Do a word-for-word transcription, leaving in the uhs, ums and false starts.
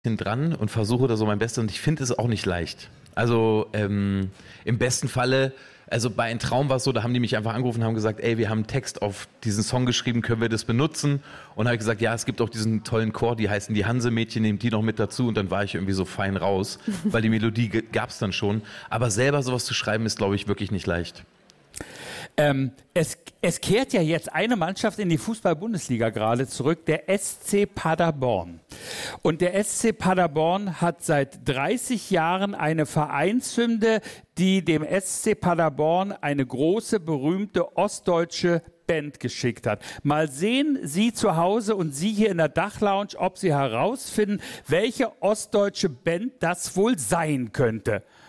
dran und versuche da so mein Bestes und ich finde es auch nicht leicht. Also ähm, im besten Falle, also bei Ein Traum war es so, da haben die mich einfach angerufen und haben gesagt, ey, wir haben einen Text auf diesen Song geschrieben, können wir das benutzen? Und habe ich gesagt, ja, es gibt auch diesen tollen Chor, die heißen die Hanse-Mädchen, nehmt die noch mit dazu und dann war ich irgendwie so fein raus, weil die Melodie g- gab es dann schon. Aber selber sowas zu schreiben ist, glaube ich, wirklich nicht leicht. Ähm, es, es kehrt ja jetzt eine Mannschaft in die Fußball-Bundesliga gerade zurück, der S C Paderborn. Und der S C Paderborn hat seit dreißig Jahren eine Vereinshymne, die dem S C Paderborn eine große, berühmte ostdeutsche Band geschickt hat. Mal sehen Sie zu Hause und Sie hier in der Dachlounge, ob Sie herausfinden, welche ostdeutsche Band das wohl sein könnte.